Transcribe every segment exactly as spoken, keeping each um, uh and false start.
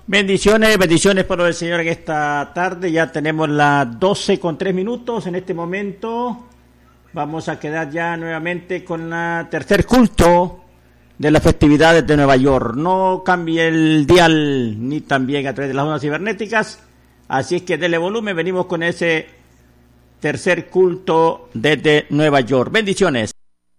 Bendiciones, bendiciones por el Señor en esta tarde. Ya tenemos las doce con tres minutos en este momento. Vamos a quedar ya nuevamente con el tercer culto de las festividades de Nueva York. No cambie el dial ni también a través de las ondas cibernéticas. Así es que dele volumen, venimos con ese tercer culto desde Nueva York. Bendiciones.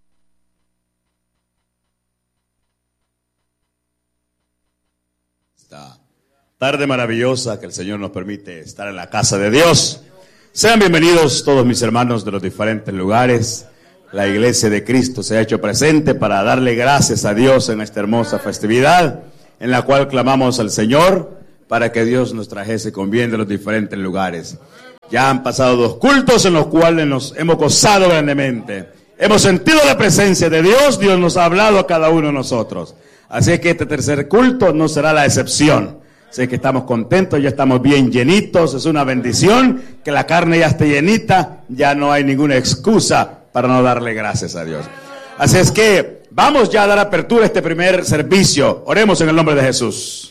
Esta tarde maravillosa que el Señor nos permite estar en la casa de Dios. Sean bienvenidos todos mis hermanos de los diferentes lugares. La Iglesia de Cristo se ha hecho presente para darle gracias a Dios en esta hermosa festividad, en la cual clamamos al Señor para que Dios nos trajese con bien de los diferentes lugares. Ya han pasado dos cultos en los cuales nos hemos gozado grandemente. Hemos sentido la presencia de Dios, Dios nos ha hablado a cada uno de nosotros. Así es que este tercer culto no será la excepción. Sé que estamos contentos, ya estamos bien llenitos, es una bendición que la carne ya esté llenita, ya no hay ninguna excusa para no darle gracias a Dios. Así es que vamos ya a dar apertura a este primer servicio. Oremos en el nombre de Jesús.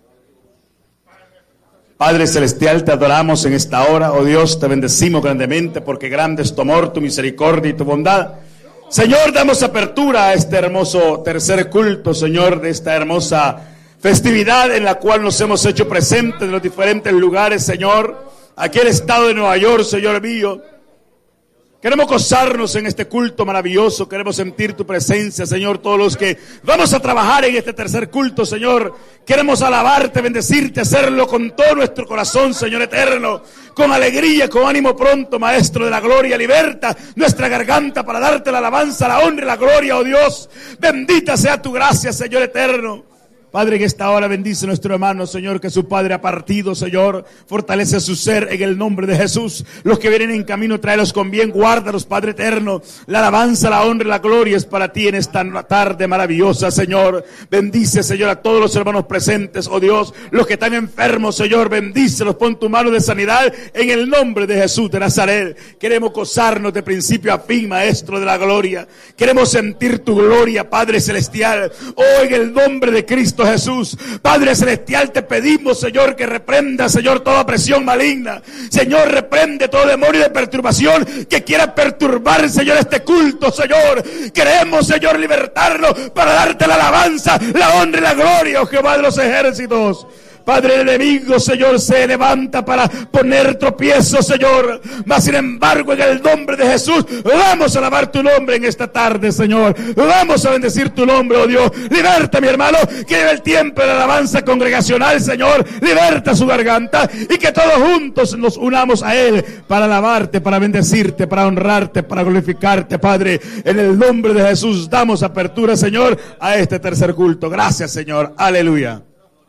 Padre Celestial, te adoramos en esta hora, oh Dios, te bendecimos grandemente porque grande es tu amor, tu misericordia y tu bondad. Señor, damos apertura a este hermoso tercer culto, Señor, de esta hermosa festividad en la cual nos hemos hecho presentes en los diferentes lugares, Señor. Aquí en el estado de Nueva York, Señor mío. Queremos gozarnos en este culto maravilloso, queremos sentir tu presencia, Señor. Todos los que vamos a trabajar en este tercer culto, Señor, queremos alabarte, bendecirte, hacerlo con todo nuestro corazón, Señor eterno, con alegría, con ánimo pronto, Maestro de la gloria. Liberta nuestra garganta para darte la alabanza, la honra y la gloria, oh Dios. Bendita sea tu gracia, Señor eterno. Padre, en esta hora bendice a nuestro hermano, Señor, que su Padre ha partido, Señor. Fortalece su ser en el nombre de Jesús. Los que vienen en camino, tráelos con bien, guárdalos, Padre eterno. La alabanza, la honra y la gloria es para ti en esta tarde maravillosa, Señor. Bendice, Señor, a todos los hermanos presentes, oh Dios. Los que están enfermos, Señor, bendícelos, pon tu mano de sanidad en el nombre de Jesús de Nazaret. Queremos gozarnos de principio a fin, Maestro de la gloria. Queremos sentir tu gloria, Padre celestial. Oh, en el nombre de Cristo Jesús, Padre celestial, te pedimos, Señor, que reprenda, Señor, toda presión maligna. Señor, reprende todo demonio de perturbación que quiera perturbar, Señor, este culto, Señor. Queremos, Señor, libertarlo para darte la alabanza, la honra y la gloria, oh Jehová de los ejércitos. Padre, el enemigo, Señor, se levanta para poner tropiezo, Señor. Mas, sin embargo, en el nombre de Jesús, vamos a alabar tu nombre en esta tarde, Señor. Vamos a bendecir tu nombre, oh Dios. Liberta, mi hermano, que lleve el tiempo de la alabanza congregacional, Señor. Liberta su garganta y que todos juntos nos unamos a Él para alabarte, para bendecirte, para honrarte, para glorificarte, Padre. En el nombre de Jesús damos apertura, Señor, a este tercer culto. Gracias, Señor. Aleluya.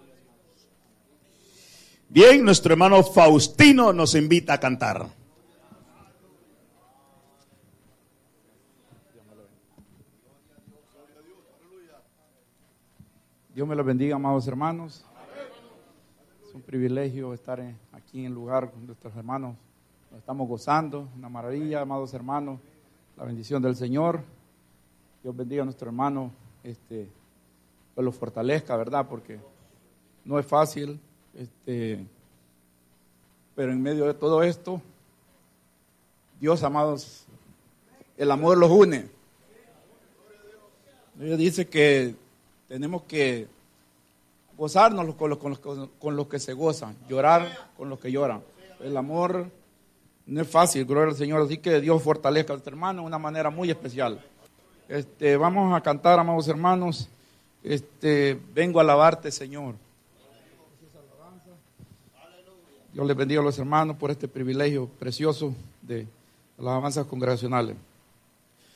Bien, nuestro hermano Faustino nos invita a cantar. Dios me los bendiga, amados hermanos. Es un privilegio estar en, aquí en el lugar con nuestros hermanos. Nos estamos gozando, una maravilla, amados hermanos. La bendición del Señor. Dios bendiga a nuestro hermano, este, pues lo fortalezca, ¿verdad? Porque no es fácil. Este, pero en medio de todo esto, Dios, amados, el amor los une. Dios dice que tenemos que gozarnos con los, con, los, con los que se gozan, llorar con los que lloran. El amor no es fácil, gloria al Señor, así que Dios fortalezca a este hermano de una manera muy especial. Este, vamos a cantar, amados hermanos, este, vengo a alabarte, Señor. Dios les bendiga a los hermanos por este privilegio precioso de las alabanzas congregacionales.